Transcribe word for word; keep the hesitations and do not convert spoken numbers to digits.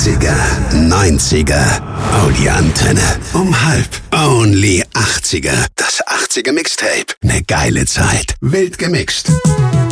achtziger, neunziger. Oh, die Antenne. Um halb. Only achtziger. Das achtziger Mixtape. Ne geile Zeit. Wild gemixt.